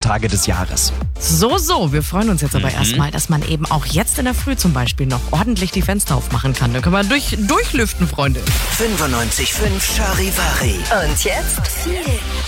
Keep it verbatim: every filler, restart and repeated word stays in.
Tage des Jahres. So, so. Wir freuen uns jetzt aber Mhm. erstmal, dass man eben auch jetzt in der Früh zum Beispiel noch ordentlich die Fenster aufmachen kann. Dann können wir durch, durchlüften, Freunde. fünfundneunzig Komma fünf Charivari. Und jetzt Feeling.